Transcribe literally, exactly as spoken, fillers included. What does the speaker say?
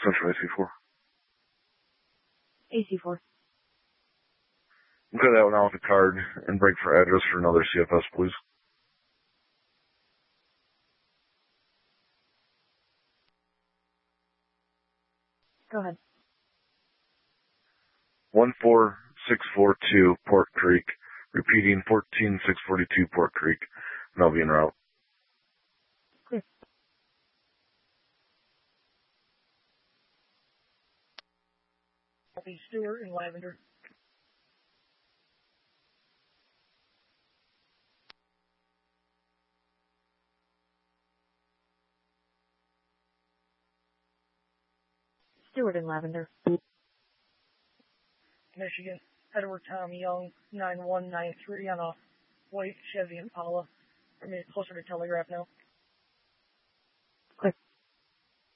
Central A C four. A C four. Okay, that one out with the card and break for address for another C F S, please. Go ahead. one four six four two Port Creek. Repeating fourteen six forty-two Port Creek. And I'll be en route. Clear. Copy Stewart and Lavender. Stewart and Lavender. Michigan. Edward Tom Young, nine one nine three on a white Chevy Impala. I mean, closer to Telegraph now.